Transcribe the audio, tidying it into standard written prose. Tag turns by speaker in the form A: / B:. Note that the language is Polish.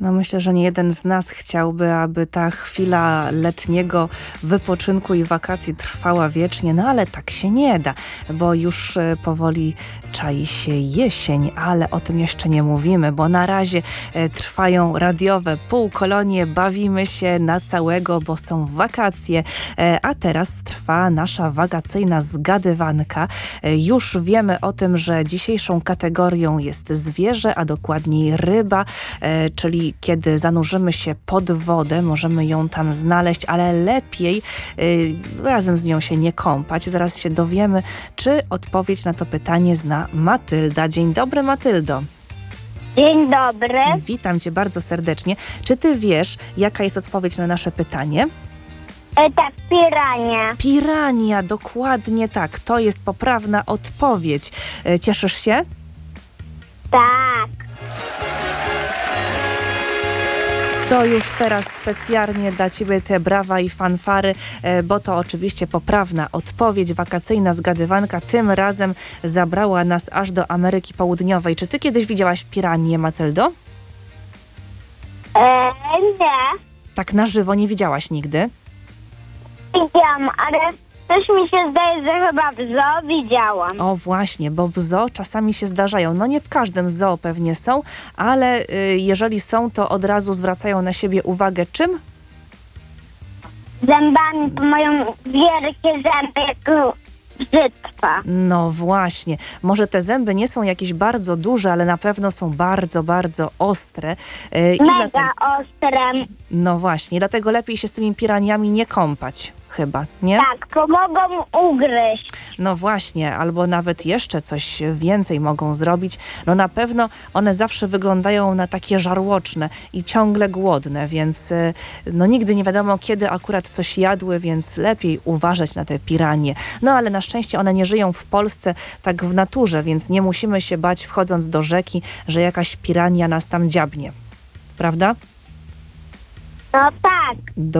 A: No myślę, że nie jeden z nas chciałby, aby ta chwila letniego wypoczynku i wakacji trwała wiecznie, no ale tak się nie da, bo już powoli czai się jesień, ale o tym jeszcze nie mówimy, bo na razie trwają radiowe półkolonie, bawimy się na całego, bo są wakacje, a teraz trwa nasza wakacyjna zgadywanka. Już wiemy o tym, że dzisiejszą kategorią jest zwierzę, a dokładniej ryba, czyli kiedy zanurzymy się pod wodę, możemy ją tam znaleźć, ale lepiej razem z nią się nie kąpać. Zaraz się dowiemy, czy odpowiedź na to pytanie zna Matylda. Dzień dobry, Matyldo.
B: Dzień dobry.
A: Witam cię bardzo serdecznie. Czy ty wiesz, jaka jest odpowiedź na nasze pytanie?
B: Tak, pirania.
A: Pirania, dokładnie tak. To jest poprawna odpowiedź. Cieszysz się?
B: Tak.
A: To już teraz specjalnie dla ciebie te brawa i fanfary, bo to oczywiście poprawna odpowiedź. Wakacyjna zgadywanka tym razem zabrała nas aż do Ameryki Południowej. Czy ty kiedyś widziałaś piranię, Matyldo?
B: Nie.
A: Tak na żywo nie widziałaś nigdy?
B: Widziałam, ale też mi się zdaje, że chyba w zoo widziałam.
A: O właśnie, bo w zoo czasami się zdarzają. No nie w każdym zoo pewnie są, ale jeżeli są, to od razu zwracają na siebie uwagę czym?
B: Zębami, to mają wielkie zęby jak brzytwa.
A: No właśnie. Może te zęby nie są jakieś bardzo duże, ale na pewno są bardzo, bardzo ostre.
B: Mega ostre.
A: No właśnie, dlatego lepiej się z tymi piraniami nie kąpać. Chyba, nie?
B: Tak, pomogą ugryźć.
A: No właśnie, albo nawet jeszcze coś więcej mogą zrobić. No na pewno one zawsze wyglądają na takie żarłoczne i ciągle głodne, więc no nigdy nie wiadomo, kiedy akurat coś jadły, więc lepiej uważać na te piranie. No ale na szczęście one nie żyją w Polsce tak w naturze, więc nie musimy się bać wchodząc do rzeki, że jakaś pirania nas tam dziabnie. Prawda?
B: No tak.